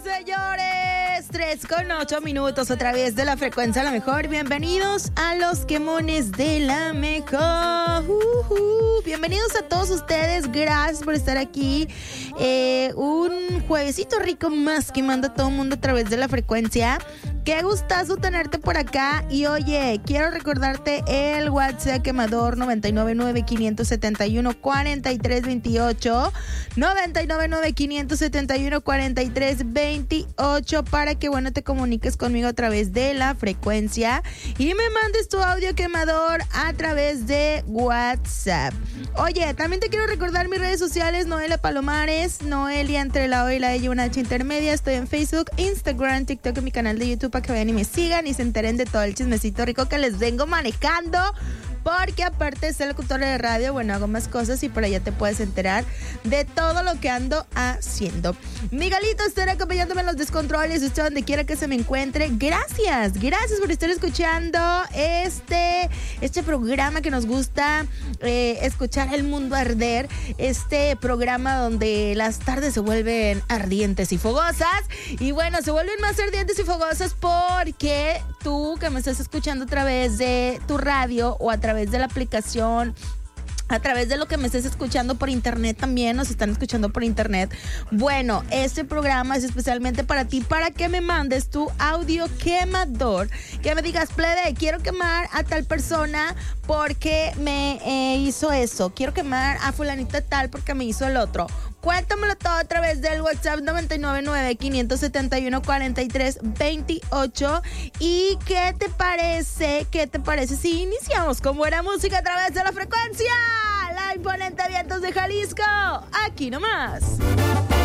señores, 3:08 a través de la frecuencia La Mejor. Bienvenidos a los quemones de La Mejor. Bienvenidos a todos ustedes, gracias por estar aquí. Un juevesito rico más quemando a todo el mundo a través de la frecuencia. Qué gustazo tenerte por acá. Y oye, quiero recordarte el WhatsApp quemador 999-571-4328 999-571-4328 para que, bueno, te comuniques conmigo a través de la frecuencia y me mandes tu audio quemador a través de WhatsApp. Oye, también te quiero recordar mis redes sociales: Noelia Palomares, Noelia entre la O y la E, una H intermedia. Estoy en Facebook, Instagram, TikTok y mi canal de YouTube para que vayan y me sigan y se enteren de todo el chismecito rico que les vengo manejando. Porque aparte de ser locutora de radio, bueno, hago más cosas y por allá te puedes enterar de todo lo que ando haciendo. Miguelito estará acompañándome en los descontroles, usted donde quiera que se me encuentre. Gracias por estar escuchando este programa que nos gusta escuchar el mundo arder. Este programa donde las tardes se vuelven ardientes y fogosas. Y bueno, se vuelven más ardientes y fogosas porque tú que me estás escuchando a través de tu radio o a través de la aplicación, a través de lo que me estés escuchando por internet, también nos están escuchando por internet. Bueno, este programa es especialmente para ti, para que me mandes tu audio quemador, que me digas: plebe, quiero quemar a tal persona porque me hizo eso, quiero quemar a fulanita tal porque me hizo el otro. Cuéntamelo todo a través del WhatsApp 999-571-4328. ¿Y qué te parece si iniciamos con buena música a través de la frecuencia? La imponente Vientos de Jalisco, aquí nomás.